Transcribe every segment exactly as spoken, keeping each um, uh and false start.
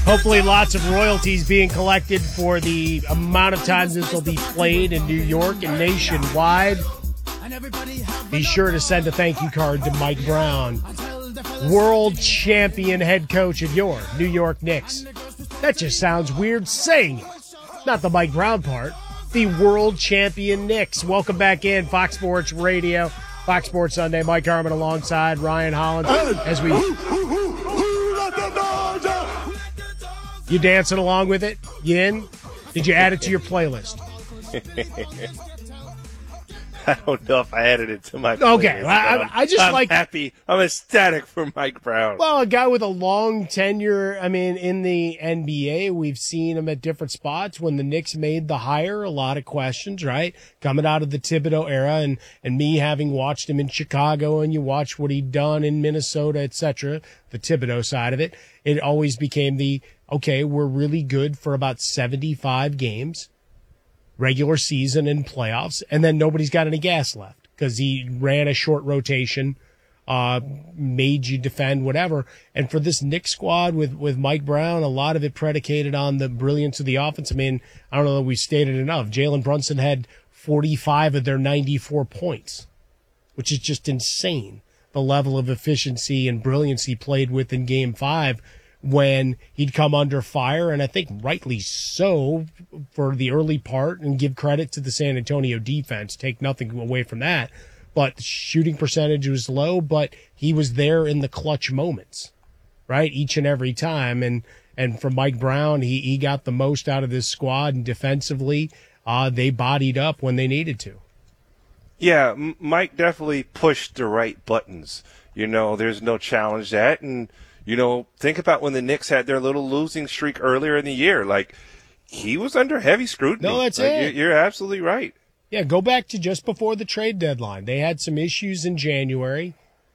Hopefully lots of royalties being collected for the amount of times this will be played in New York and nationwide. Be sure to send a thank you card to Mike Brown, world champion head coach of your New York Knicks. That just sounds weird saying it. Not the Mike Brown part. The world champion Knicks. Welcome back in, Fox Sports Radio, Fox Sports Sunday. Mike Harmon alongside Ryan Hollins as we... You dancing along with it? You in? Did you add it to your playlist? I don't know if I added it to my Okay, playlist, I, I just I'm like... happy. I'm ecstatic for Mike Brown. Well, a guy with a long tenure, I mean, in the N B A, we've seen him at different spots. When the Knicks made the hire, a lot of questions, right? Coming out of the Thibodeau era, and, and me having watched him in Chicago, and you watch what he'd done in Minnesota, et cetera, the Thibodeau side of it, it always became the, okay, we're really good for about seventy-five games, regular season and playoffs, and then nobody's got any gas left because he ran a short rotation, uh, made you defend whatever. And for this Knicks squad with, with Mike Brown, a lot of it predicated on the brilliance of the offense. I mean, I don't know that we stated enough. Jalen Brunson had forty-five of their ninety-four points, which is just insane. The level of efficiency and brilliance he played with in game five when he'd come under fire, and I think rightly so for the early part, and give credit to the San Antonio defense, take nothing away from that. But the shooting percentage was low, but he was there in the clutch moments, right? Each and every time. And, and from Mike Brown, he, he got the most out of this squad, and defensively, uh, they bodied up when they needed to. Yeah, M- Mike definitely pushed the right buttons. You know, there's no challenge that. And, you know, think about when the Knicks had their little losing streak earlier in the year. Like, he was under heavy scrutiny. No, that's like, it. You're absolutely right. Yeah, go back to just before the trade deadline. They had some issues in January,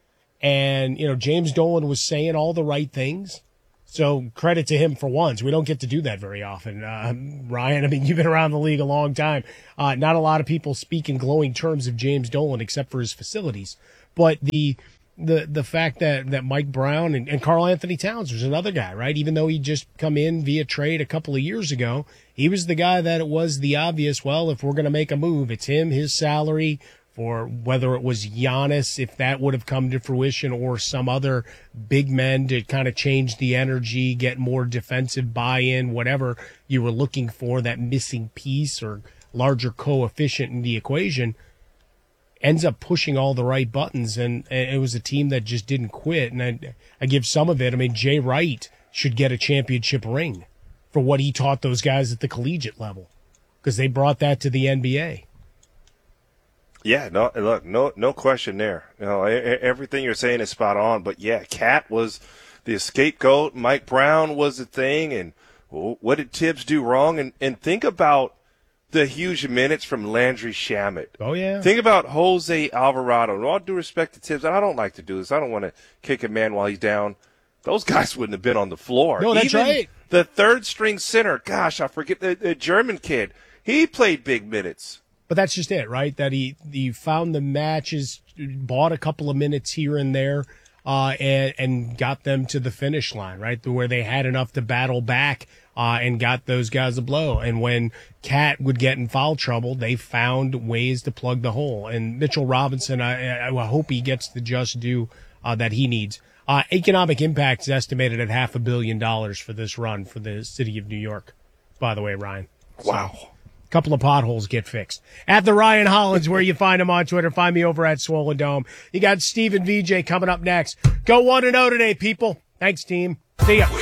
and, you know, James Dolan was saying all the right things. So credit to him for once. We don't get to do that very often. Uh, Ryan, I mean, you've been around the league a long time. Uh, not a lot of people speak in glowing terms of James Dolan except for his facilities. But the the the fact that, that Mike Brown and, and Karl Anthony Towns was another guy, right? Even though he just come in via trade a couple of years ago, he was the guy that it was the obvious, well, if we're going to make a move, it's him, his salary, for whether it was Giannis, if that would have come to fruition, or some other big men to kind of change the energy, get more defensive buy-in, whatever you were looking for, that missing piece or larger coefficient in the equation, ends up pushing all the right buttons. And, and it was a team that just didn't quit. And I, I give some of it. I mean, Jay Wright should get a championship ring for what he taught those guys at the collegiate level, because they brought that to the N B A. Yeah, no, look, no, no question there. You know, everything you're saying is spot on. But yeah, Cat was the scapegoat. Mike Brown was the thing. And what did Tibbs do wrong? And and think about the huge minutes from Landry Shamet. Oh yeah. Think about Jose Alvarado. And all due respect to Tibbs, and I don't like to do this. I don't want to kick a man while he's down. Those guys wouldn't have been on the floor. No, that's Even right. The third string center. Gosh, I forget the, the German kid. He played big minutes. But that's just it, right? That he, he found the matches, bought a couple of minutes here and there, uh, and, and got them to the finish line, right? Where they had enough to battle back, uh, and got those guys a blow. And when Cat would get in foul trouble, they found ways to plug the hole. And Mitchell Robinson, I, I hope he gets the just due, uh, that he needs. Uh, economic impact is estimated at half a billion dollars for this run for the city of New York, by the way, Ryan. Wow. So, couple of potholes get fixed. At the Ryan Hollins, where you find him on Twitter. Find me over at Swollen Dome. You got Steve and V J coming up next. Go one and oh today, people. Thanks, team. See ya.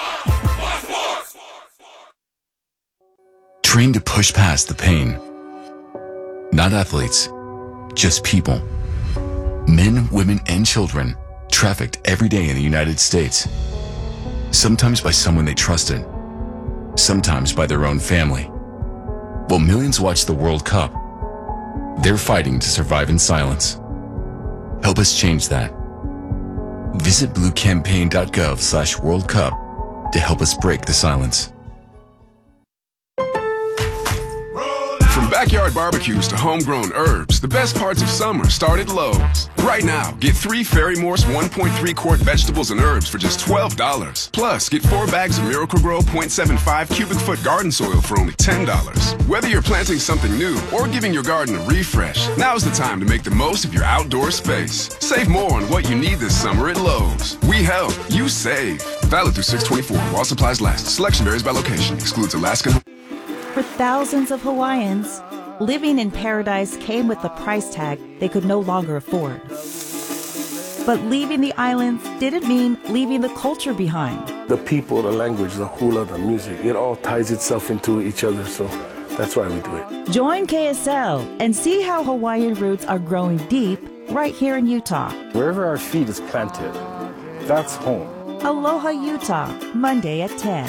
Trained to push past the pain. Not athletes, just people. Men, women, and children trafficked every day in the United States. Sometimes by someone they trusted. Sometimes by their own family. While millions watch the World Cup, they're fighting to survive in silence. Help us change that. Visit bluecampaign.gov slash World Cup to help us break the silence. From backyard barbecues to homegrown herbs, the best parts of summer start at Lowe's. Right now, get three Fairy Morse one point three quart vegetables and herbs for just twelve dollars. Plus, get four bags of Miracle-Gro point seven five cubic foot garden soil for only ten dollars. Whether you're planting something new or giving your garden a refresh, now's the time to make the most of your outdoor space. Save more on what you need this summer at Lowe's. We help, you save. Valid through six twenty-four while supplies last. Selection varies by location. Excludes Alaska. For thousands of Hawaiians, living in paradise came with a price tag they could no longer afford. But leaving the islands didn't mean leaving the culture behind. The people, the language, the hula, the music, it all ties itself into each other, so that's why we do it. Join K S L and see how Hawaiian roots are growing deep right here in Utah. Wherever our feet is planted, that's home. Aloha Utah, Monday at ten.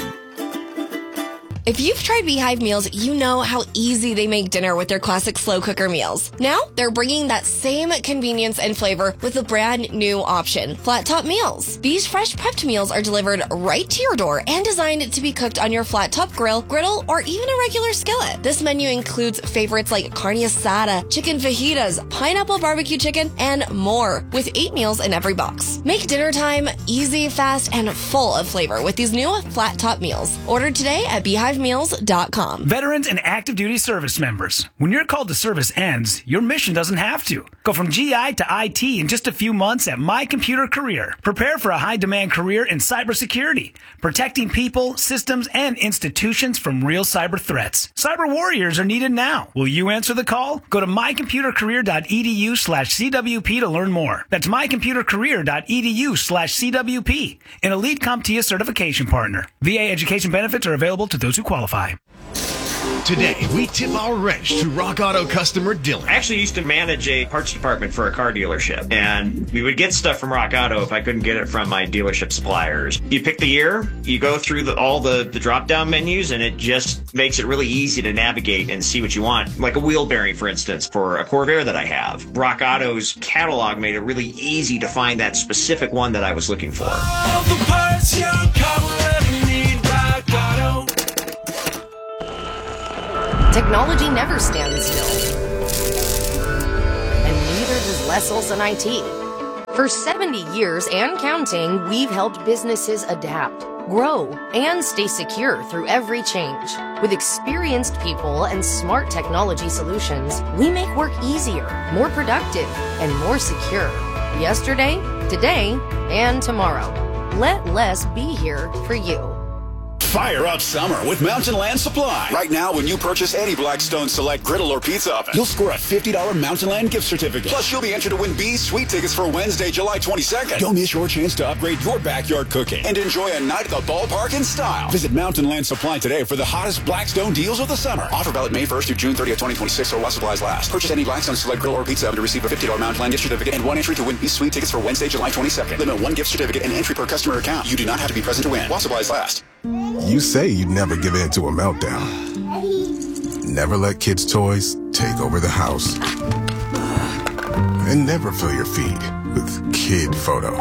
If you've tried Beehive meals, you know how easy they make dinner with their classic slow cooker meals. Now, they're bringing that same convenience and flavor with a brand new option, Flat Top Meals. These fresh prepped meals are delivered right to your door and designed to be cooked on your flat top grill, griddle, or even a regular skillet. This menu includes favorites like carne asada, chicken fajitas, pineapple barbecue chicken, and more, with eight meals in every box. Make dinner time easy, fast, and full of flavor with these new Flat Top Meals. Order today at beehive meals dot com. Veterans and active duty service members, when your call to service ends, your mission doesn't have to. Go from G I to I T in just a few months at My Computer Career. Prepare for a high-demand career in cybersecurity, protecting people, systems, and institutions from real cyber threats. Cyber warriors are needed now. Will you answer the call? Go to my computer career dot e d u slash c w p to learn more. That's my computer career dot e d u slash c w p, an elite CompTIA certification partner. V A education benefits are available to those who qualify. Today, we tip our wrench to Rock Auto customer Dylan. I actually used to manage a parts department for a car dealership, and we would get stuff from Rock Auto if I couldn't get it from my dealership suppliers. You pick the year, you go through the, all the, the drop-down menus, and it just makes it really easy to navigate and see what you want. Like a wheel bearing, for instance, for a Corvair that I have. Rock Auto's catalog made it really easy to find that specific one that I was looking for. All the parts your car will ever need, Rock Auto. Technology never stands still. And neither does Les Olson I T. For seventy years and counting, we've helped businesses adapt, grow, and stay secure through every change. With experienced people and smart technology solutions, we make work easier, more productive, and more secure. Yesterday, today, and tomorrow. Let Les be here for you. Fire up summer with Mountain Land Supply. Right now, when you purchase any Blackstone Select griddle or pizza oven, you'll score a fifty dollars Mountain Land gift certificate. Plus, you'll be entered to win B's Sweet tickets for Wednesday, July twenty-second. Don't miss your chance to upgrade your backyard cooking and enjoy a night at the ballpark in style. Visit Mountain Land Supply today for the hottest Blackstone deals of the summer. Offer valid May first through June thirtieth, twenty twenty-six, or while supplies last. Purchase any Blackstone Select griddle or pizza oven to receive a fifty dollars Mountain Land gift certificate and one entry to win B's Sweet tickets for Wednesday, July twenty-second. Limit one gift certificate and entry per customer account. You do not have to be present to win. While supplies last. You say you'd never give in to a meltdown. Never let kids' toys take over the house. And never fill your feed with kid photos.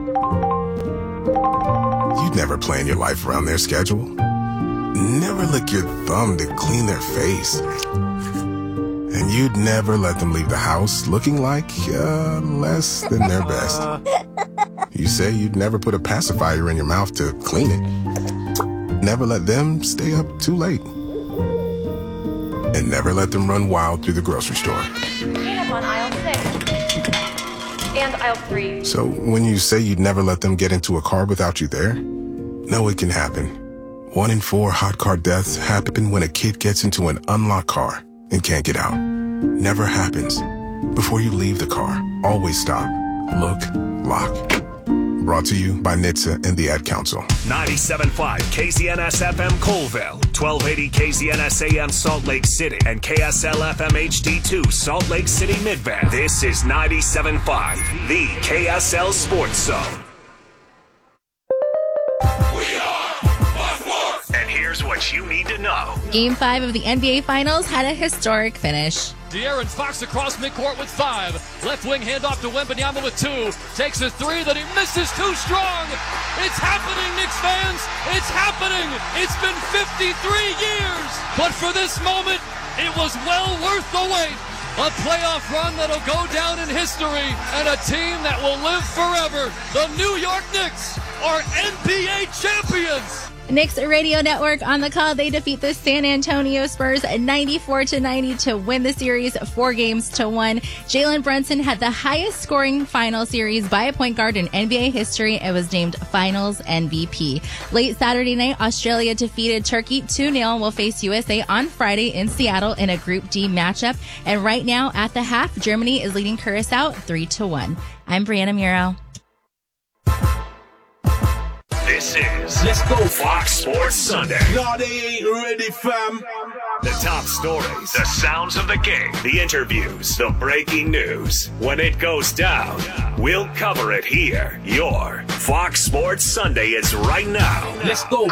You'd never plan your life around their schedule. Never lick your thumb to clean their face. And you'd never let them leave the house looking like uh, less than their best. You say you'd never put a pacifier in your mouth to clean it. Never let them stay up too late. And never let them run wild through the grocery store. Clean up on aisle six. And aisle three. So when you say you'd never let them get into a car without you there, no, it can happen. One in four hot car deaths happen when a kid gets into an unlocked car and can't get out. Never happens. Before you leave the car, always stop, look, lock. Brought to you by N H T S A and the Ad Council. ninety-seven point five K Z N S F M Colville, twelve eighty K Z N S A M Salt Lake City, and K S L F M H D two Salt Lake City Mid-Van. This is ninety-seven point five, the K S L Sports Zone. We are Buckmore. And here's what you need to know. Game five of the N B A Finals had a historic finish. De'Aaron Fox across midcourt with five. Left wing handoff to Wembanyama with two. Takes a three that he misses too strong. It's happening, Knicks fans. It's happening. It's been fifty-three years. But for this moment, It was well worth the wait. A playoff run that'll go down in history and a team that will live forever. The New York Knicks are N B A champions. Knicks Radio Network on the call. They defeat the San Antonio Spurs ninety-four to ninety to win the series four games to one. Jalen Brunson had the highest scoring final series by a point guard in N B A history and was named Finals M V P. Late Saturday night, Australia defeated Turkey two nil and will face U S A on Friday in Seattle in a Group D matchup. And right now at the half, Germany is leading Curacao three to one. I'm Brianna Muro. This is Let's Go Fox Sports Sunday. No, they ain't ready, fam. The top stories, the sounds of the game, the interviews, the breaking news. When it goes down, we'll cover it here. Your Fox Sports Sunday is right now. Let's go.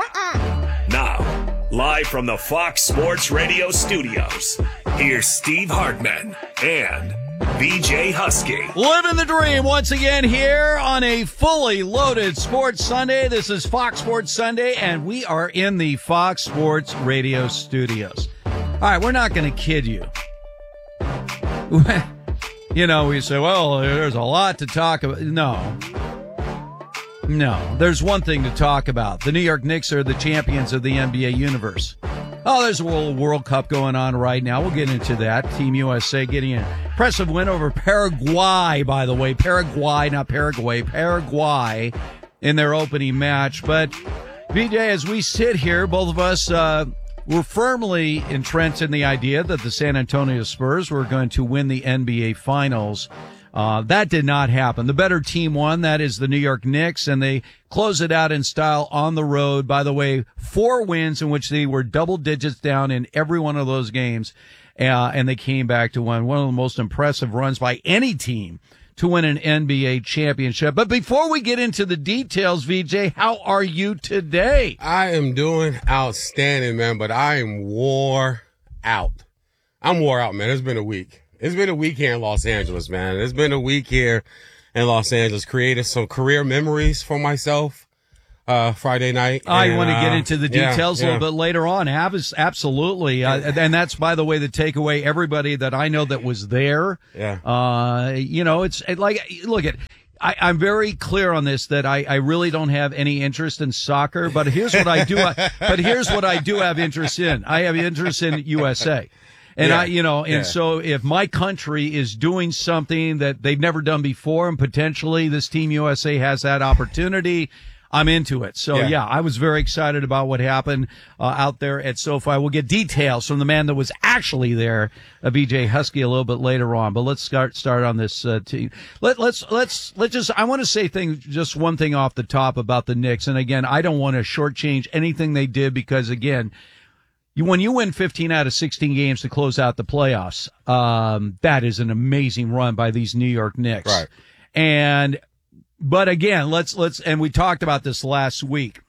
Now, live from the Fox Sports Radio studios, here's Steve Hartman and B J Husky. Living the dream once again here on a fully loaded Sports Sunday. This is Fox Sports Sunday, and we are in the Fox Sports Radio studios. All right, we're not going to kid you. You know, we say, well, there's a lot to talk about. No. No, there's one thing to talk about. The New York Knicks are the champions of the N B A universe. Oh, there's a World, World Cup going on right now. We'll get into that. Team U S A getting an impressive win over Paraguay, by the way. Paraguay, not Paraguay. Paraguay in their opening match. But, B J, as we sit here, both of us, uh, we're firmly entrenched in the idea that the San Antonio Spurs were going to win the N B A Finals. Uh, that did not happen. The better team won. That is the New York Knicks, and they close it out in style on the road. By the way, four wins in which they were double digits down in every one of those games, uh, and they came back to win one of the most impressive runs by any team to win an N B A championship. But before we get into the details, V J, how are you today? I am doing outstanding, man, but I am wore out. I'm wore out, man. It's been a week. It's been a week here in Los Angeles, man. It's been a week here in Los Angeles. Created some career memories for myself uh, Friday night. I and, want to get uh, into the yeah, details yeah. a little bit later on. Absolutely. Uh, and that's, by the way, the takeaway. Everybody that I know that was there, yeah. uh, you know, it's it, like, look at, I, I'm very clear on this that I, I really don't have any interest in soccer, but here's what I do. but here's what I do have interest in. I have interest in U S A. And yeah, I, you know, and yeah. so if my country is doing something that they've never done before, and potentially this Team U S A has that opportunity, I'm into it. So yeah, Yeah. I was very excited about what happened uh, out there at SoFi. We'll get details from the man that was actually there, uh, B J Husky, a little bit later on. But let's start start on this uh, team. Let let's let's let's just. I want to say thing just one thing off the top about the Knicks. And again, I don't want to shortchange anything they did because again. You, when you win fifteen out of sixteen games to close out the playoffs, um, that is an amazing run by these New York Knicks. Right. And, but again, let's, let's, and we talked about this last week.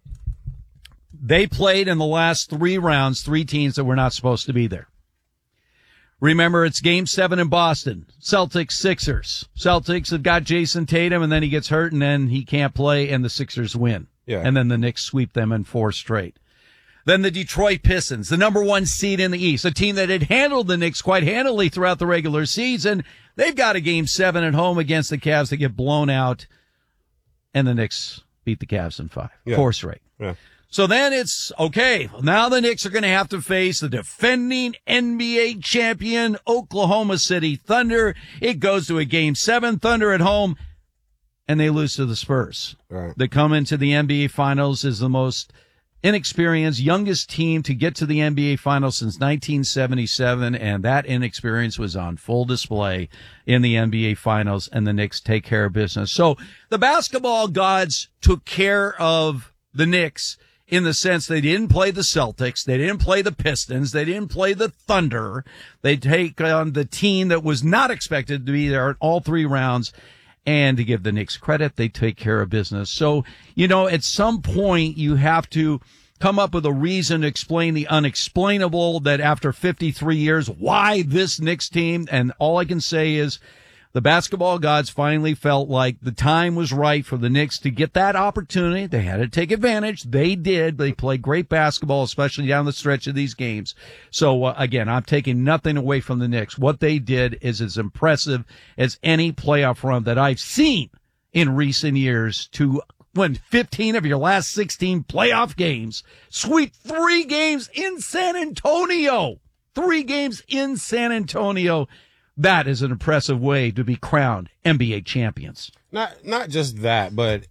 They played in the last three rounds, three teams that were not supposed to be there. Remember, it's game seven in Boston. Celtics, Sixers. Celtics have got Jason Tatum and then he gets hurt and then he can't play and the Sixers win. Yeah. And then the Knicks sweep them in four straight. Then the Detroit Pistons, the number one seed in the East, a team that had handled the Knicks quite handily throughout the regular season. They've got a game seven at home against the Cavs that get blown out, and the Knicks beat the Cavs in five, Yeah. four straight. Yeah. So then it's, okay, now the Knicks are going to have to face the defending N B A champion Oklahoma City Thunder. It goes to a game seven, Thunder at home, and they lose to the Spurs. Right. They come into the N B A Finals as the most inexperienced, youngest team to get to the N B A Finals since nineteen seventy-seven, and that inexperience was on full display in the N B A Finals, and the Knicks take care of business. So the basketball gods took care of the Knicks in the sense they didn't play the Celtics, they didn't play the Pistons, they didn't play the Thunder. They take on the team that was not expected to be there in all three rounds. And to give the Knicks credit, they take care of business. So, you know, at some point you have to come up with a reason to explain the unexplainable, that after fifty-three years, why this Knicks team? And all I can say is The basketball gods finally felt like the time was right for the Knicks to get that opportunity. They had to take advantage. They did. They played great basketball, especially down the stretch of these games. So, uh, again, I'm taking nothing away from the Knicks. What they did is as impressive as any playoff run that I've seen in recent years to win fifteen of your last sixteen playoff games, sweep three games in San Antonio, three games in San Antonio. That is an impressive way to be crowned N B A champions. Not not just that, but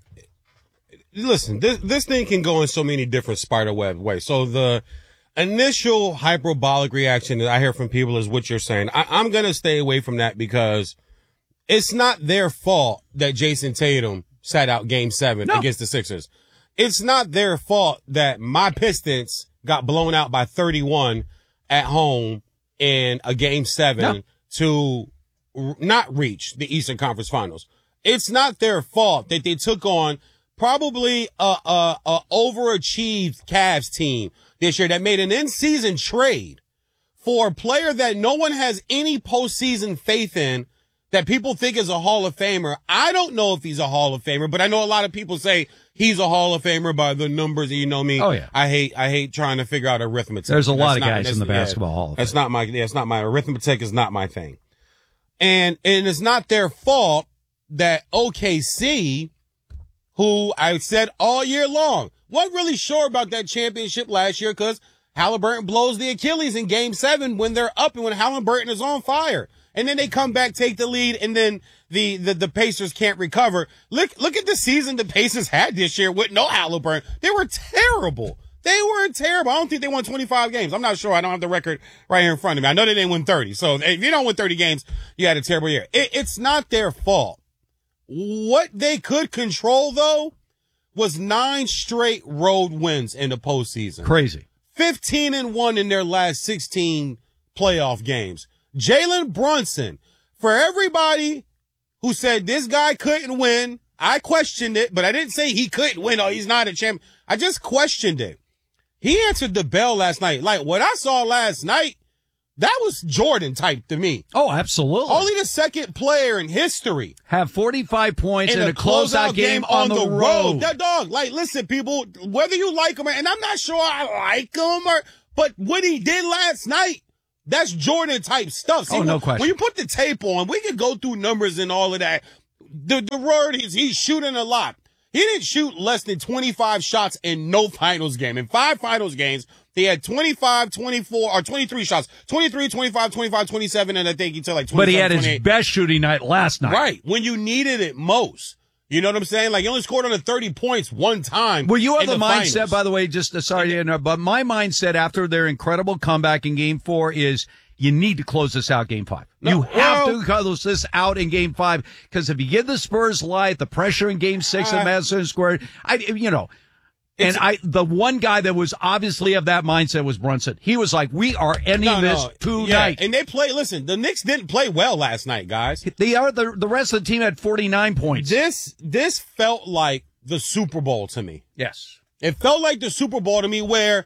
listen, this this thing can go in so many different spiderweb ways. So the initial hyperbolic reaction that I hear from people is what you're saying. I, I'm going to stay away from that because it's not their fault that Jason Tatum sat out game seven no. against the Sixers. It's not their fault that my Pistons got blown out by thirty-one at home in a game seven. No. To not reach the Eastern Conference Finals. It's not their fault that they took on probably a, a, a overachieved Cavs team this year that made an in-season trade for a player that no one has any postseason faith in, that people think is a Hall of Famer. I don't know if he's a Hall of Famer, but I know a lot of people say he's a Hall of Famer by the numbers. You know me. Oh yeah. I hate, I hate trying to figure out arithmetic. There's a that's lot of not, guys in the basketball yeah, Hall of Fame. That's not my, yeah, it's not my arithmetic is not my thing. And, and it's not their fault that O K C, who I said all year long, wasn't really sure about that championship last year because Halliburton blows the Achilles in game seven when they're up and when Halliburton is on fire. And then they come back, take the lead, and then the, the, the Pacers can't recover. Look, look at the season the Pacers had this year with no Halliburton. They were terrible. They were terrible. I don't think they won twenty-five games. I'm not sure. I don't have the record right here in front of me. I know they didn't win thirty. So if you don't win thirty games, you had a terrible year. It, it's not their fault. What they could control, though, was nine straight road wins in the postseason. Crazy. fifteen and one in their last sixteen playoff games. Jalen Brunson, for everybody who said this guy couldn't win, I questioned it, but I didn't say he couldn't win. Oh, he's not a champion. I just questioned it. He answered the bell last night. Like what I saw last night, that was Jordan type to me. Oh, absolutely. Only the second player in history. Have forty-five points in, in a closeout game, game on, on the road. road. That dog, like, listen, people, whether you like him, and I'm not sure I like him, or, but what he did last night, that's Jordan type stuff. See, oh, no when, question. When you put the tape on, we can go through numbers and all of that. The, the word is he's shooting a lot. He didn't shoot less than twenty-five shots in no finals game. In five finals games, they had twenty-five, twenty-four, or twenty-three shots. twenty-three, twenty-five, twenty-five, twenty-seven, and I think he took like twenty-seven, But he had his twenty-eight. best shooting night last night. Right. When you needed it most. You know what I'm saying? Like, he only scored under thirty points one time. Well, you have the, the mindset, finals. by the way, just uh, sorry to interrupt, but my mindset after their incredible comeback in game four is you need to close this out game five. No, you have well, to close this out in game five because if you give the Spurs life, the pressure in game six uh, at Madison Square, I, you know, and I, the one guy that was obviously of that mindset was Brunson. He was like, we are ending no, this no. tonight. Yeah, and they play, listen, the Knicks didn't play well last night, guys. They are, the, the rest of the team had forty-nine points. This, this felt like the Super Bowl to me. Yes. It felt like the Super Bowl to me where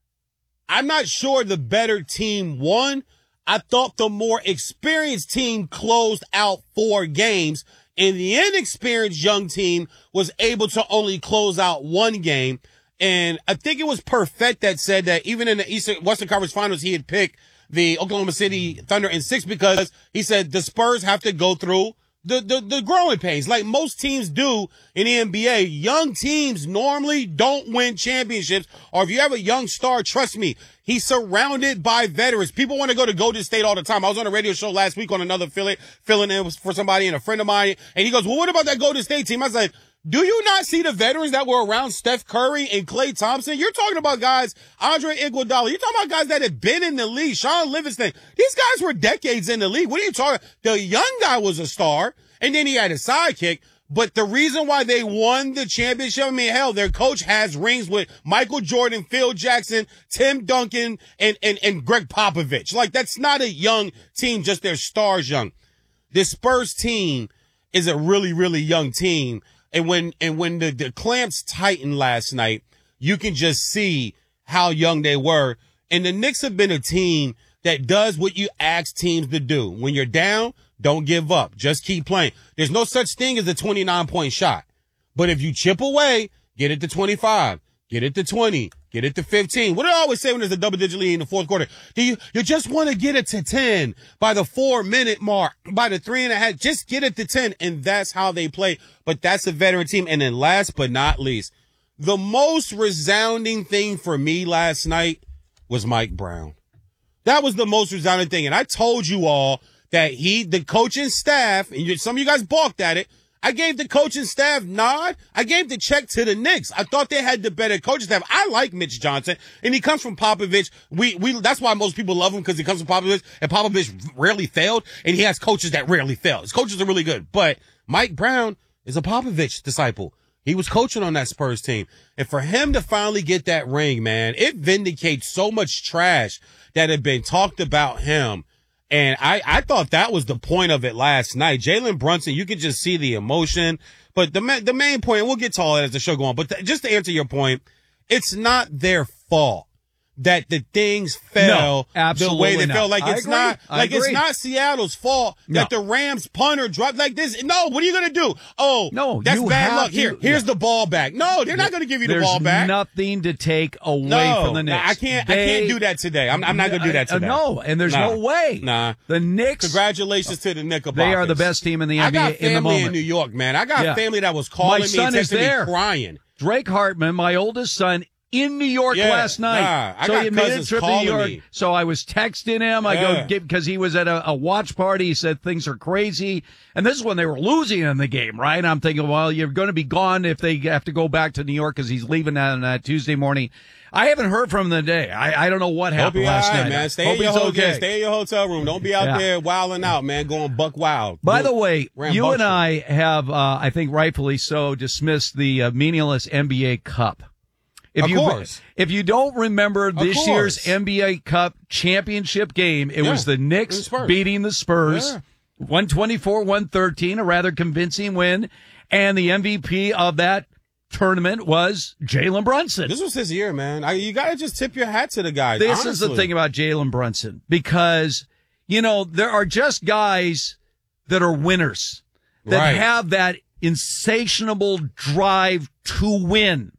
I'm not sure the better team won. I thought the more experienced team closed out four games, and the inexperienced young team was able to only close out one game. And I think it was Perfect that said that even in the Eastern Western Conference Finals, he had picked the Oklahoma City Thunder in six because he said the Spurs have to go through the, the, the growing pains like most teams do in the N B A. Young teams normally don't win championships, or if you have a young star, trust me, he's surrounded by veterans. People want to go to Golden State all the time. I was on a radio show last week on another affiliate, filling in for somebody and a friend of mine, and he goes, well, what about that Golden State team? I said, do you not see the veterans that were around Steph Curry and Klay Thompson? You're talking about guys, Andre Iguodala. You're talking about guys that have been in the league. Sean Livingston. These guys were decades in the league. What are you talking? The young guy was a star, and then he had a sidekick. But the reason why they won the championship, I mean, hell, their coach has rings with Michael Jordan, Phil Jackson, Tim Duncan, and, and, and Greg Popovich. Like, that's not a young team, just their stars young. This Spurs team is a really, really young team. And when, and when the, the clamps tightened last night, you can just see how young they were. And the Knicks have been a team that does what you ask teams to do. When you're down, Don't give up. Just keep playing. There's no such thing as a twenty-nine point shot. But if you chip away, get it to twenty-five, get it to twenty, get it to fifteen. What do I always say when there's a double-digit lead in the fourth quarter? Do you, you just want to get it to ten by the four-minute mark, by the three and a half. Just get it to ten, and that's how they play. But that's a veteran team. And then last but not least, the most resounding thing for me last night was Mike Brown. That was the most resounding thing. And I told you all that he, the coaching staff, and you, some of you guys balked at it, I gave the coaching staff nod. I gave the check to the Knicks. I thought they had the better coaching staff. I like Mitch Johnson, and he comes from Popovich. We, we, that's why most people love him, because he comes from Popovich, and Popovich rarely failed, and he has coaches that rarely fail. His coaches are really good. But Mike Brown is a Popovich disciple. He was coaching on that Spurs team. And for him to finally get that ring, man, it vindicates so much trash that had been talked about him. And I, I thought that was the point of it last night. Jalen Brunson, you could just see the emotion. But the, the main point, and we'll get to all that as the show goes on, but th- just to answer your point, it's not their fault that the things fell no, the way they not. fell. Like, I it's agree. not, I like, it's agree. not Seattle's fault No. that the Rams punter dropped like this. No, what are you going to do? Oh, No, that's you bad have luck. to- Here, here's yeah. the ball back. No, they're not going to give you the There's ball back. nothing to take away No, from the Knicks. I can't, I They- can't do that today. I'm, I'm not going to do that Uh, today. no, and there's Nah. no way. Nah. The Knicks. Congratulations to the Knickerbockers. They are the best team in the I N B A got in the family moment. in New York, man. I got Yeah. family that was calling My me son and is texting there. me crying. Drake Hartman, my oldest son, in New York Yeah, last night. nah, I so got he made a cousins trip to New calling York. me. So I was texting him. I Yeah. go get because he was at a, a watch party. He said things are crazy, and this is when they were losing in the game, right? And I'm thinking, well, you're going to be gone if they have to go back to New York because he's leaving on uh, Tuesday morning. I haven't heard from him today. I, I don't know what Hope happened you all last right, night. man. Stay Hope in your he's hotel. okay. Stay in your hotel room. Don't be out Yeah. there wilding out, man. Going buck wild. By Do- the way, rambunctious. you and I have, uh, I think rightfully so, dismissed the uh, meaningless N B A Cup. If Of you, course. If you don't remember this course. year's N B A Cup championship game, it Yeah. was the Knicks And Spurs. beating the Spurs, Yeah. one twenty-four one thirteen, a rather convincing win, and the M V P of that tournament was Jalen Brunson. This was his year, man. I, you got to just tip your hat to the guys. This is the honestly. thing about Jalen Brunson, because, you know, there are just guys that are winners, that Right. have that insatiable drive to win.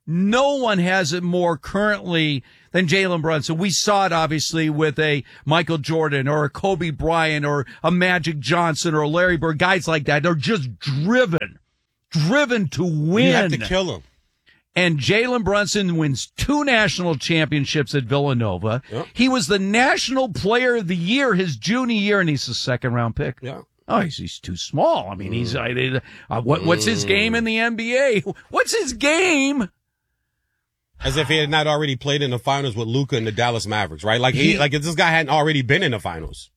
No one has it more currently than Jalen Brunson. We saw it obviously with a Michael Jordan or a Kobe Bryant or a Magic Johnson or a Larry Bird, guys like that. They're just driven, driven to win. You have to kill him. And Jalen Brunson wins two national championships at Villanova. Yep. He was the National Player of the Year his junior year, and he's a second round pick. Yeah. Oh, he's, he's too small. I mean, he's I, uh, what, what's his game in the N B A? What's his game? As if he had not already played in the finals with Luka and the Dallas Mavericks, right? Like he, He- like if this guy hadn't already been in the finals.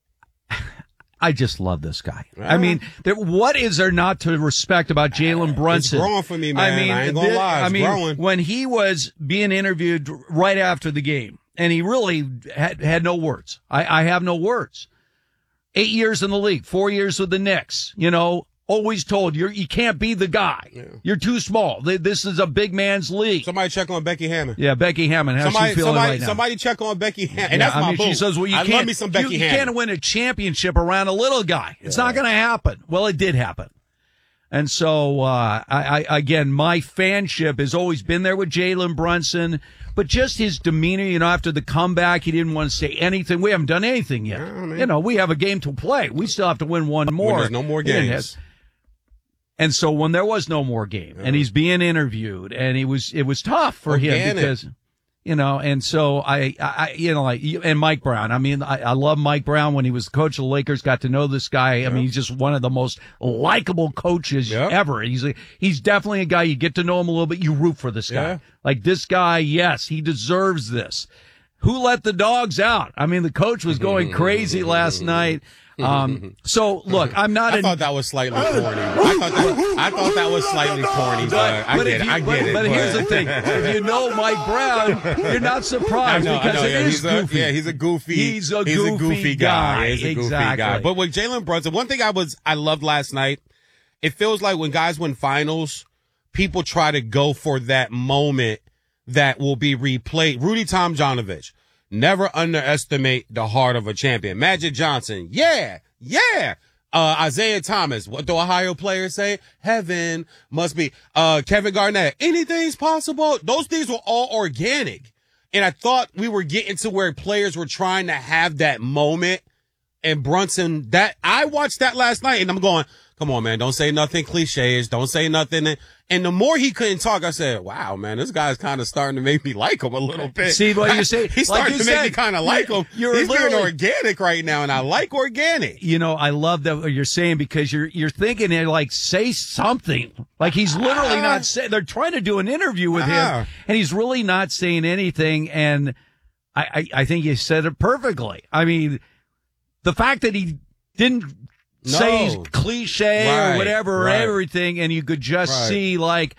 I just love this guy. I mean, there, what is there not to respect about Jalen Brunson? growing for me, man. I mean, I ain't gonna thi- lie, it's I mean, growing. when he was being interviewed right after the game, and he really had, had no words. I, I have no words. Eight years in the league, four years with the Knicks. You know, always told you you can't be the guy. You're too small. Th- This is a big man's league. Somebody check on Becky Hammond. Yeah, Becky Hammond. How's somebody, she feeling somebody, right now? somebody check on Becky Hammond. And Yeah, that's I my mean, boo. she says, "Well, you I can't. love me some Becky you, you Hammond. can't win a championship around a little guy. It's not going to happen." Well, it did happen, and so uh, I, I again, my fanship has always been there with Jalen Brunson, but just his demeanor. You know, after the comeback, he didn't want to say anything. We haven't done anything yet. You know, we have a game to play. We still have to win one more. When there's no more He didn't games. have- And so when there was no more game, and he's being interviewed, and he was it was tough for him Organic. because. You know, and so I, I, you know, like, and Mike Brown. I mean, I, I love Mike Brown when he was the coach of the Lakers, got to know this guy. I mean, he's just one of the most likable coaches ever. He's a, he's definitely a guy, you get to know him a little bit, you root for this guy. Yeah. Like this guy, yes, he deserves this. Who let the dogs out? I mean, the coach was going crazy last night. Um, so look, I'm not. I an, thought that was slightly corny. I thought that, I thought that was slightly corny, but I but get if it. you- I get but, it. But here's the thing: if you know Mike Brown, you're not I surprised know, I because know, it yeah, is he's a, goofy. yeah, he's a goofy. He's a he's goofy a goofy guy. guy. Yeah, he's a goofy Exactly. guy. But with Jalen Brunson, one thing I was I loved last night, it feels like when guys win finals, people try to go for that moment that will be replayed. Rudy Tomjanovich. never underestimate the heart of a champion. Magic Johnson, yeah, yeah. Uh, Isaiah Thomas, what do Ohio players say? Heaven must be. Uh, Kevin Garnett, anything's possible. Those things were all organic. And I thought we were getting to where players were trying to have that moment. And Brunson, that I watched that last night and I'm going, come on, man, don't say nothing cliches. Don't say nothing. And the more he couldn't talk, I said, wow, man, this guy's kind of starting to make me like him a little bit. See what you say? He's like starting you to make said, me kind of like him. You're He's being literally- organic right now, and I like organic. You know, I love that what you're saying because you're you're thinking it like say something. Like he's literally not saying. They're trying to do an interview with Ah. him, and he's really not saying anything. And I, I I think you said it perfectly. I mean, the fact that he didn't No. say cliche Right, or whatever or right. everything, and you could just Right. see like.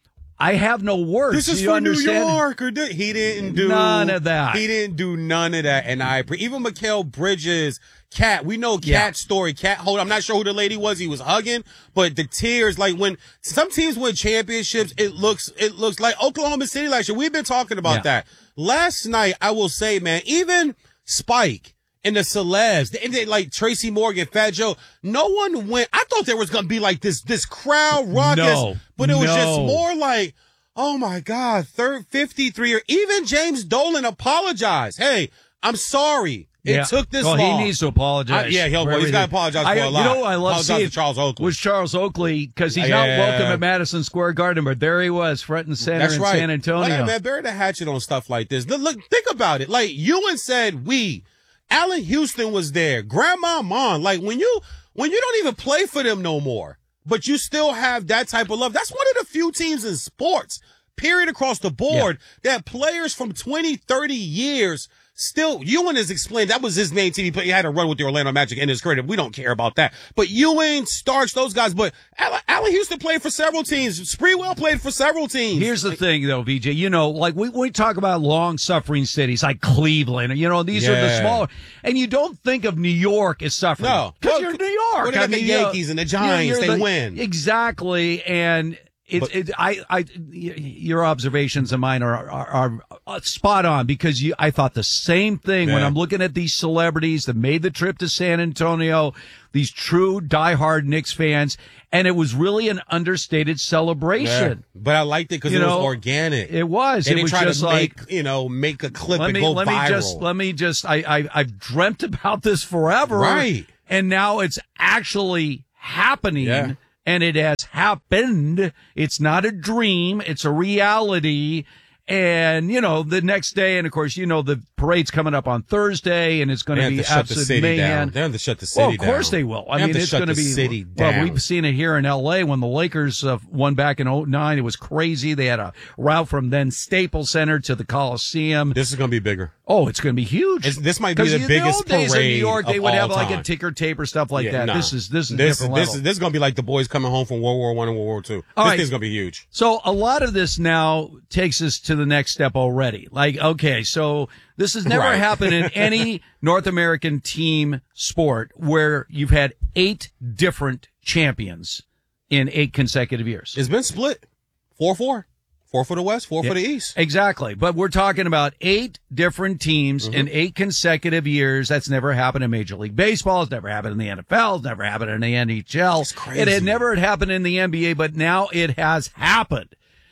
I have no words. This is you for understand? New York. Or do, he didn't do None of that. He didn't do none of that. And I appre- even Mikal Bridges, Cat. We know Cat's Yeah. story. Cat. Hold. I'm not sure who the lady was. He was hugging, but the tears. Like when some teams win championships, it looks it looks like Oklahoma City last year. We've been talking about Yeah. that. Last night, I will say, man, even Spike and the celebs, and they, like Tracy Morgan, Fat Joe, no one went. I thought there was gonna be like this this crowd ruckus, No. but it was just No. more like. Oh my God, third fifty-three or even James Dolan apologized. Hey, I'm sorry. It Yeah. took this well, long. he needs to apologize. I- yeah, he'll, for well, he's got to everything. apologize for I, a lot. You know, what I love Apologize seeing to Charles Oakley. was Charles Oakley because he's Yeah. not welcome at Madison Square Garden, but there he was, front and center That's in right. San Antonio. Hey, man, bury the hatchet on stuff like this. Look, look, think about it. Like Ewan said, we, Allen Houston was there, Grandma Mon. Like when you, when you don't even play for them no more, but you still have that type of love. That's one of the few teams in sports, period, across the board, that players from twenty, thirty years still, Ewan has explained that was his main team. He, played, he had a run with the Orlando Magic in his career. We don't care about that. But Ewing, Starks, those guys. But Allen, Allen Houston played for several teams. Spreewell played for several teams. Here's the thing, though, V J. You know, like we, we talk about long-suffering cities like Cleveland. You know, these are the Yeah. smaller. And you don't think of New York as suffering. No. Because Well, you're New York. well, they got the you know, Yankees and the you're- Giants. you're They the- win. Exactly. And it, it, I, I, your observations and mine are, are, are spot on because you, I thought the same thing when Yeah. I'm looking at these celebrities that made the trip to San Antonio, these true diehard Knicks fans, and it was really an understated celebration. Yeah. But I liked it because You it was know, organic. It was. They It didn't was try just to like, make, you know, make a clip let and me, go let viral. me just, let me just, I, I, I've dreamt about this forever. Right. And now it's actually happening. Yeah. And it has happened. It's not a dream. It's a reality. And, you know, the next day, and of course, you know, the parade's coming up on Thursday and it's going They to have be to shut the absolute city mayhem. down. They have to shut the Well, city of course down. they will. I They have mean, to it's shut going to the be, city well, down. we've seen it here in L A when the Lakers uh, won back in oh nine. It was crazy. They had a route from then Staples Center to the Coliseum. This is going to be bigger. Oh, it's going to be huge. It's, this might be 'Cause the in biggest old days parade in New York, they of would all have like a time. ticker tape or stuff like Yeah, that. no. This is this is a this, different this, level. This is going to be like the boys coming home from World War One and World War Two. All This right. thing's going to be huge. So a lot of this now takes us to the next step already. Like, okay, so this has never Right. happened in any North American team sport where you've had eight different champions in eight consecutive years. It's been split. four four. Four for the West, four Yeah, for the East. Exactly. But we're talking about eight different teams Mm-hmm. in eight consecutive years. That's never happened in Major League Baseball. It's never happened in the N F L. It's never happened in the N H L. crazy. It had never happened in the N B A, but now it has happened.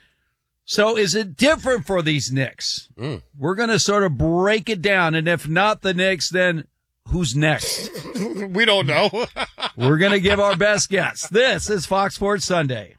So is it different for these Knicks? Mm. We're going to sort of break it down. And if not the Knicks, then who's next? We don't know. We're going to give our best guess. This is Fox Sports Sunday.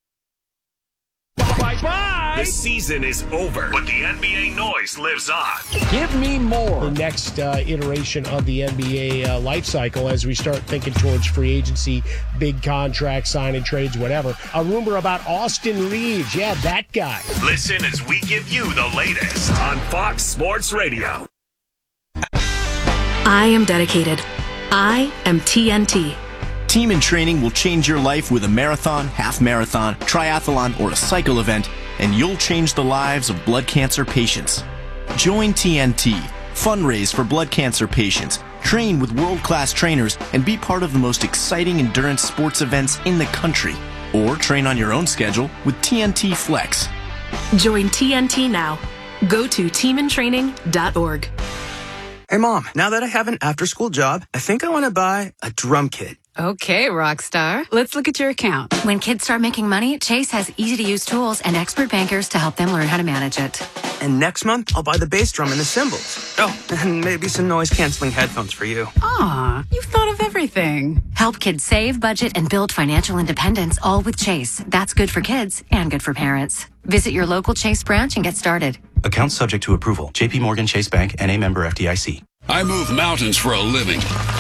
The season is over, but the N B A noise lives on. Give me more. The next uh, iteration of the N B A uh, life cycle as we start thinking towards free agency, big contracts, signing trades, whatever. A rumor about Austin Reeves. Yeah, that guy. Listen as we give you the latest on Fox Sports Radio. I am dedicated. I am T N T. Team in Training will change your life with a marathon, half marathon, triathlon, or a cycle event, and you'll change the lives of blood cancer patients. Join T N T, fundraise for blood cancer patients, train with world-class trainers, and be part of the most exciting endurance sports events in the country. Or train on your own schedule with T N T Flex. Join T N T now. Go to team in training dot org. Hey, Mom, now that I have an after-school job, I think I want to buy a drum kit. Okay, Rockstar. Let's look at your account. When kids start making money, Chase has easy-to-use tools and expert bankers to help them learn how to manage it. And next month, I'll buy the bass drum and the cymbals. Oh, and maybe some noise-canceling headphones for you. Aw, you've thought of everything. Help kids save, budget, and build financial independence, all with Chase. That's good for kids and good for parents. Visit your local Chase branch and get started. Account subject to approval. J P Morgan Chase Bank, N A member F D I C. I move mountains for a living.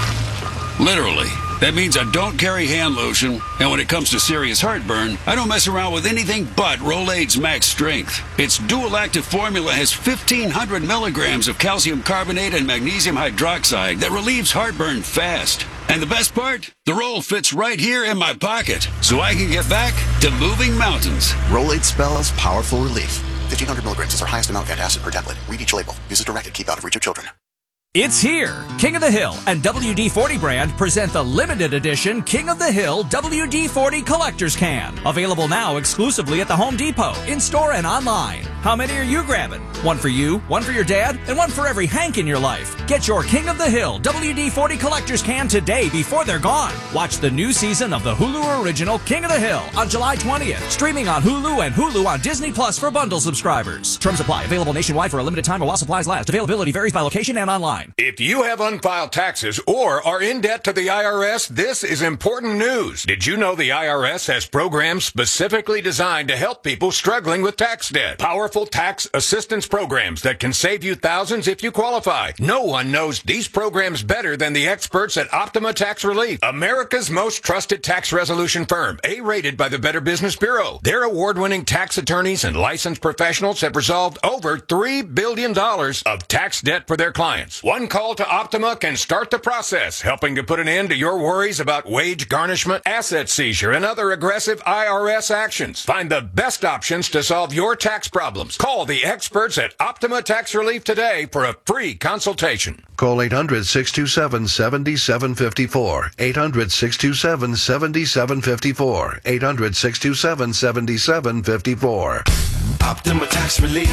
Literally. That means I don't carry hand lotion, and when it comes to serious heartburn, I don't mess around with anything but Rolaids Max Strength. Its dual-active formula has fifteen hundred milligrams of calcium carbonate and magnesium hydroxide that relieves heartburn fast. And the best part? The roll fits right here in my pocket, so I can get back to moving mountains. Rolaids spells powerful relief. fifteen hundred milligrams is our highest amount of antacid per tablet. Read each label. Use as directed. Keep out of reach of children. It's here! King of the Hill and W D forty brand present the limited edition King of the Hill W D forty Collector's Can. Available now exclusively at the Home Depot, in-store and online. How many are you grabbing? One for you, one for your dad, and one for every Hank in your life. Get your King of the Hill W D forty Collector's Can today before they're gone. Watch the new season of the Hulu original King of the Hill on July twentieth. Streaming on Hulu and Hulu on Disney Plus for bundle subscribers. Terms apply. Available nationwide for a limited time while supplies last. Availability varies by location and online. If you have unfiled taxes or are in debt to the I R S, this is important news. Did you know the I R S has programs specifically designed to help people struggling with tax debt? Powerful tax assistance programs that can save you thousands if you qualify. No one knows these programs better than the experts at Optima Tax Relief, America's most trusted tax resolution firm, A-rated by the Better Business Bureau. Their award-winning tax attorneys and licensed professionals have resolved over three billion dollars of tax debt for their clients. One call to Optima can start the process, helping to put an end to your worries about wage garnishment, asset seizure, and other aggressive I R S actions. Find the best options to solve your tax problems. Call the experts at Optima Tax Relief today for a free consultation. Call eight hundred, six two seven, seven seven five four. eight hundred, six two seven, seven seven five four. eight hundred, six two seven, seven seven five four. Optima Tax Relief.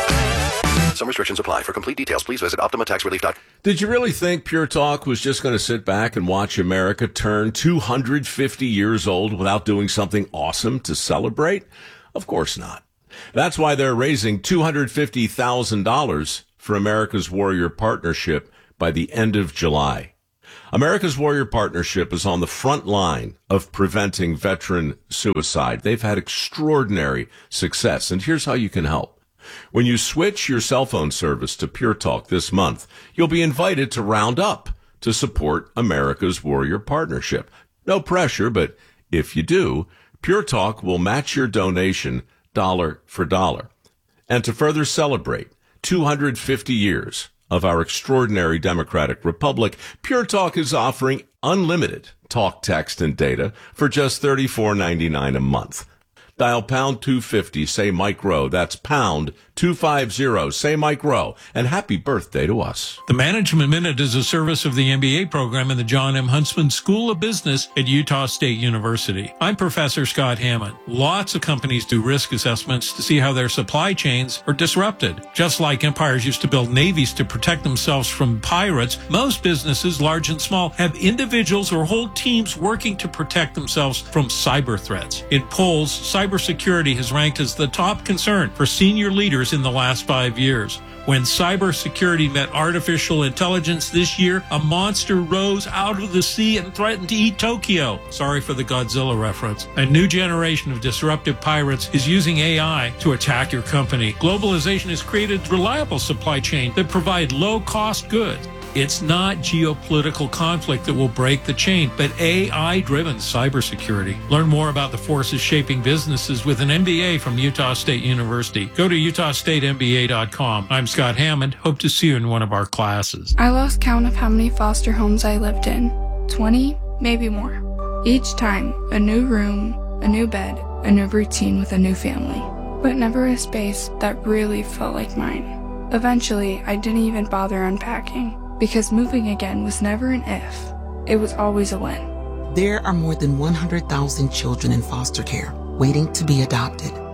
Some restrictions apply. For complete details, please visit optima tax relief dot com. Did you really think Pure Talk was just going to sit back and watch America turn two hundred fifty years old without doing something awesome to celebrate? Of course not. That's why they're raising two hundred fifty thousand dollars for America's Warrior Partnership by the end of July. America's Warrior Partnership is on the front line of preventing veteran suicide. They've had extraordinary success, and here's how you can help. When you switch your cell phone service to Pure Talk this month, you'll be invited to round up to support America's Warrior Partnership. No pressure, but if you do, Pure Talk will match your donation dollar for dollar. And to further celebrate two hundred fifty years of our extraordinary democratic republic, Pure Talk is offering unlimited talk, text, and data for just thirty-four ninety-nine a month. Dial pound two fifty, say Mike Rowe. That's pound two fifty, say Mike Rowe. And happy birthday to us. The Management Minute is a service of the M B A program in the John M. Huntsman School of Business at Utah State University. I'm Professor Scott Hammond. Lots of companies do risk assessments to see how their supply chains are disrupted. Just like empires used to build navies to protect themselves from pirates, most businesses, large and small, have individuals or whole teams working to protect themselves from cyber threats. In polls, cybersecurity has ranked as the top concern for senior leaders in the last five years. When cybersecurity met artificial intelligence this year, a monster rose out of the sea and threatened to eat Tokyo. Sorry for the Godzilla reference. A new generation of disruptive pirates is using A I to attack your company. Globalization has created reliable supply chain that provide low-cost goods. It's not geopolitical conflict that will break the chain, but A I-driven cybersecurity. Learn more about the forces shaping businesses with an M B A from Utah State University. Go to utah state m b a dot com. I'm Scott Hammond. Hope to see you in one of our classes. I lost count of how many foster homes I lived in. twenty, maybe more. Each time, a new room, a new bed, a new routine with a new family. But never a space that really felt like mine. Eventually, I didn't even bother unpacking. Because moving again was never an if, it was always a when. There are more than one hundred thousand children in foster care waiting to be adopted.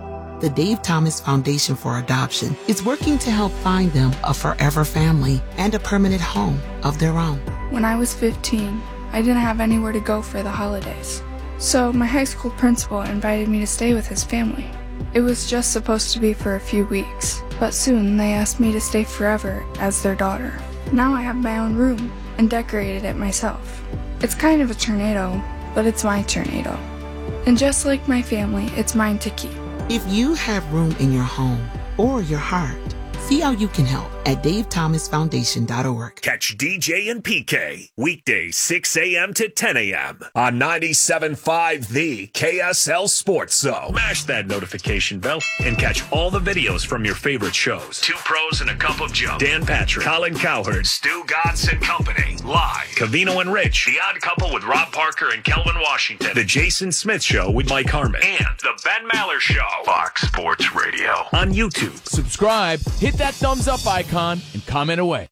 The Dave Thomas Foundation for Adoption is working to help find them a forever family and a permanent home of their own. When I was fifteen, I didn't have anywhere to go for the holidays. So my high school principal invited me to stay with his family. It was just supposed to be for a few weeks, but soon they asked me to stay forever as their daughter. Now I have my own room and decorated it myself. It's kind of a tornado, but it's my tornado. And just like my family, it's mine to keep. If you have room in your home or your heart, see how you can help at dave thomas foundation dot org. Catch D J and P K weekdays six a.m. to ten a.m. on ninety-seven point five The K S L Sports Zone. Smash that notification bell and catch all the videos from your favorite shows. Two Pros and a Cup of Joe. Dan Patrick, Colin Cowherd, Stu Gatz and Company. Live. Cavino and Rich. The Odd Couple with Rob Parker and Kelvin Washington. The Jason Smith Show with Mike Harmon. And The Ben Maller Show. Fox Sports Radio. On YouTube. Subscribe, hit that thumbs up icon, and comment away.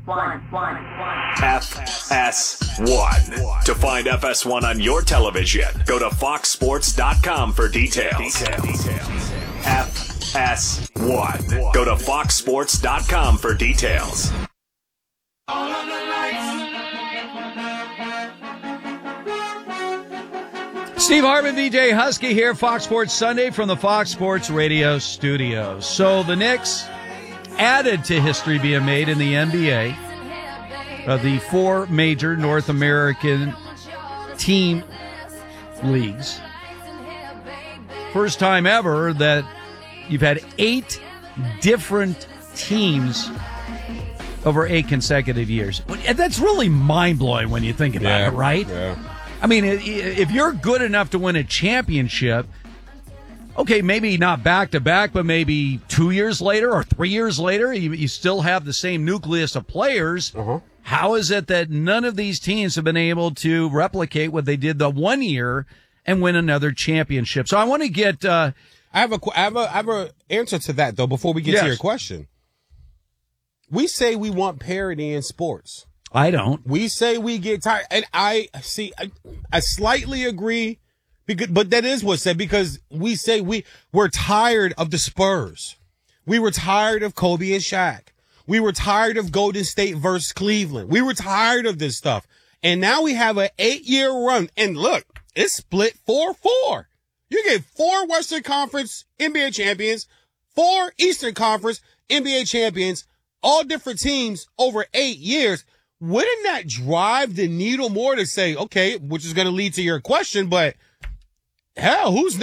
F S one. To find F S one on your television, go to fox sports dot com for details. F S one. Go to fox sports dot com for details. Steve Hartman, V J Husky here, Fox Sports Sunday from the Fox Sports Radio studios. So the Knicks added to history being made in the N B A. Uh, the four major North American team leagues. First time ever that you've had eight different teams over eight consecutive years. That's really mind-blowing when you think about Yeah, it, right? Yeah. I mean, if you're good enough to win a championship, okay, maybe not back-to-back, but maybe two years later or three years later, you, you still have the same nucleus of players. Uh-huh. How is it that none of these teams have been able to replicate what they did the one year and win another championship? So I want to get... Uh, I have a, I have a, I have a answer to that, though, before we get Yes. to your question. We say we want parity in sports. I don't. We say we get tired, and I see. I, I slightly agree, because, but that is what's said, because we say we we're tired of the Spurs. We were tired of Kobe and Shaq. We were tired of Golden State versus Cleveland. We were tired of this stuff, and now we have an eight-year run. And look, it's split four four. You get four Western Conference N B A champions, four Eastern Conference N B A champions, all different teams over eight years. Wouldn't that drive the needle more to say, okay, which is going to lead to your question, but hell, who's